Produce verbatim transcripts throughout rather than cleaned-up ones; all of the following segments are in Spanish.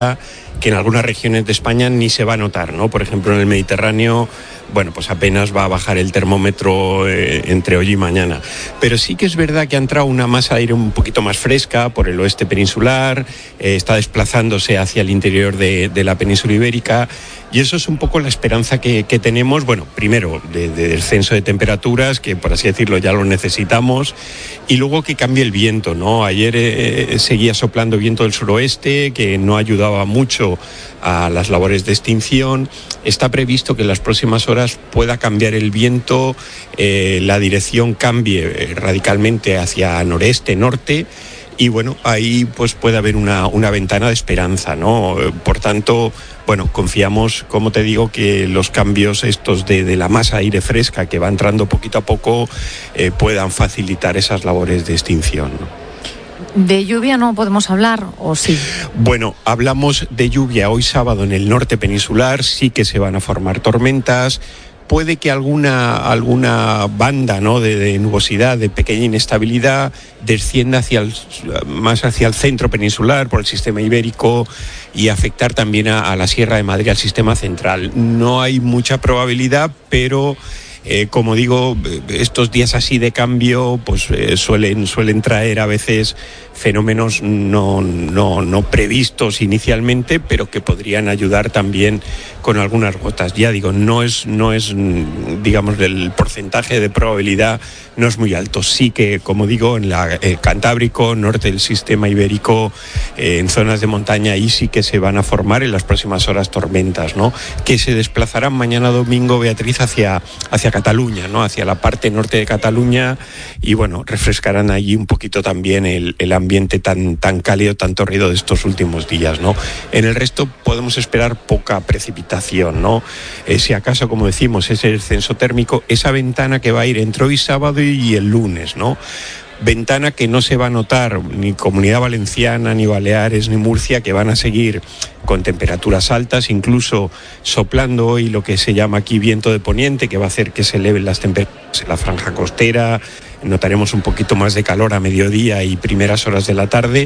que en algunas regiones de España ni se va a notar, ¿no? Por ejemplo, en el Mediterráneo, bueno, pues apenas va a bajar el termómetro eh, entre hoy y mañana. Pero sí que es verdad que ha entrado una masa de aire un poquito más fresca por el oeste peninsular, eh, está desplazándose hacia el interior de, de la península ibérica, y eso es un poco la esperanza que, que tenemos, bueno, primero de, de descenso de temperaturas, que por así decirlo ya lo necesitamos, y luego que cambie el viento, ¿no? Ayer eh, seguía soplando viento del suroeste, que no ayudaba mucho a las labores de extinción. Está previsto que en las próximas horas pueda cambiar el viento, eh, la dirección cambie eh, radicalmente hacia noreste, norte, y bueno, ahí pues puede haber una, una ventana de esperanza, ¿no? Por tanto, bueno, confiamos, como te digo, que los cambios estos de, de la masa de aire fresca que va entrando poquito a poco eh, puedan facilitar esas labores de extinción, ¿no? ¿De lluvia no podemos hablar o sí? Bueno, hablamos de lluvia hoy sábado en el norte peninsular, sí que se van a formar tormentas. Puede que alguna, alguna banda, ¿no?, de, de nubosidad, de pequeña inestabilidad, descienda hacia el, más hacia el centro peninsular por el sistema ibérico y afectar también a, a la Sierra de Madrid, al sistema central. No hay mucha probabilidad, pero Eh, como digo, estos días así de cambio pues eh, suelen, suelen traer a veces fenómenos no, no, no previstos inicialmente, pero que podrían ayudar también con algunas gotas. Ya digo, no es, no es digamos, el porcentaje de probabilidad no es muy alto. Sí que, como digo, en la, el Cantábrico, norte del sistema ibérico, eh, en zonas de montaña, ahí sí que se van a formar en las próximas horas tormentas, ¿no?, que se desplazarán mañana domingo, Beatriz, hacia, hacia Cataluña, ¿no?, hacia la parte norte de Cataluña, y bueno, refrescarán allí un poquito también el, el ambiente tan, tan cálido, tan torrido de estos últimos días, ¿no? En el resto podemos esperar poca precipitación, ¿no? Eh, si acaso, como decimos, ese descenso térmico, esa ventana que va a ir entre hoy sábado y el lunes, ¿no? Ventana que no se va a notar ni Comunidad Valenciana, ni Baleares, ni Murcia, que van a seguir con temperaturas altas, incluso soplando hoy lo que se llama aquí viento de poniente, que va a hacer que se eleven las temperaturas en la franja costera. Notaremos un poquito más de calor a mediodía y primeras horas de la tarde,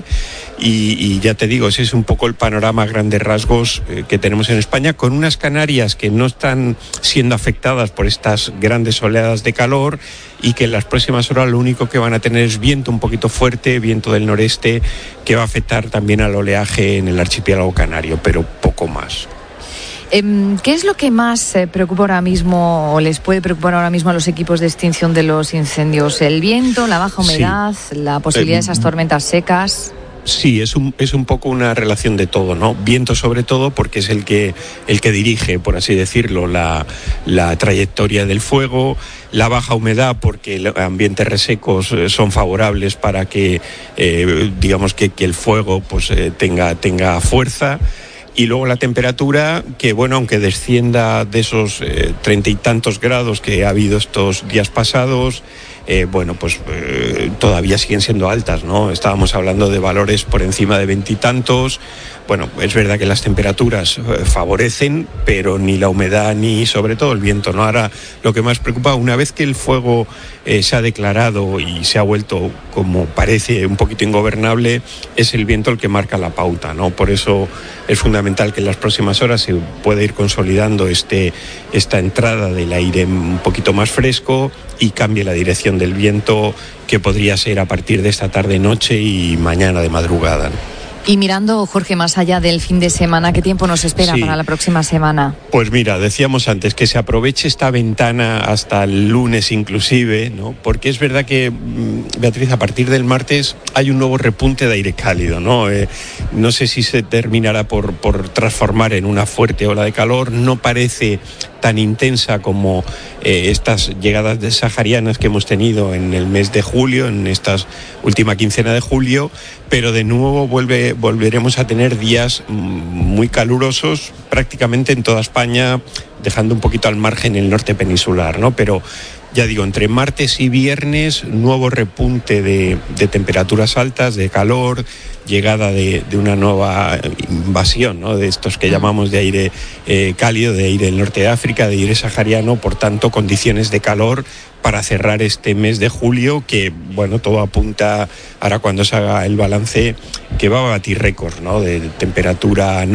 y, y ya te digo, ese es un poco el panorama a grandes rasgos eh, que tenemos en España, con unas Canarias que no están siendo afectadas por estas grandes oleadas de calor, y que en las próximas horas lo único que van a tener es viento un poquito fuerte, viento del noreste, que va a afectar también al oleaje en el archipiélago canario, pero poco más. ¿Qué es lo que más preocupa ahora mismo o les puede preocupar ahora mismo a los equipos de extinción de los incendios? ¿El viento, la baja humedad, sí, la posibilidad eh, de esas tormentas secas? Sí, es un, es un poco una relación de todo, ¿no? Viento sobre todo porque es el que, el que dirige, por así decirlo, la, la trayectoria del fuego. La baja humedad porque los ambientes resecos son favorables para que, eh, digamos, que, que el fuego pues, eh, tenga, tenga fuerza. Y luego la temperatura, que bueno, aunque descienda de esos eh, treinta y tantos grados que ha habido estos días pasados, eh, bueno, pues eh, todavía siguen siendo altas, ¿no? Estábamos hablando de valores por encima de veintitantos. Bueno, es verdad que las temperaturas eh, favorecen, pero ni la humedad ni sobre todo el viento, ¿no? Ahora lo que más preocupa, una vez que el fuego eh, se ha declarado y se ha vuelto, como parece, un poquito ingobernable, es el viento el que marca la pauta, ¿no? Por eso es fundamental que en las próximas horas se pueda ir consolidando este, esta entrada del aire un poquito más fresco y cambie la dirección del viento, que podría ser a partir de esta tarde-noche y mañana de madrugada, ¿no? Y mirando, Jorge, más allá del fin de semana, ¿qué tiempo nos espera sí. para la próxima semana? Pues mira, decíamos antes que se aproveche esta ventana hasta el lunes inclusive, ¿no? Porque es verdad que, Beatriz, a partir del martes hay un nuevo repunte de aire cálido, ¿no? Eh, no sé si se terminará por, por transformar en una fuerte ola de calor, no parece tan intensa como eh, estas llegadas de saharianas que hemos tenido en el mes de julio, en esta última quincena de julio, pero de nuevo vuelve, volveremos a tener días muy calurosos prácticamente en toda España, dejando un poquito al margen el norte peninsular, ¿no? Pero ya digo, entre martes y viernes, nuevo repunte de, de temperaturas altas, de calor, llegada de, de una nueva invasión, ¿no? De estos que llamamos de aire eh, cálido, de aire del norte de África, de aire sahariano, por tanto condiciones de calor para cerrar este mes de julio, que bueno, todo apunta ahora cuando se haga el balance que va a batir récords, ¿no? De temperatura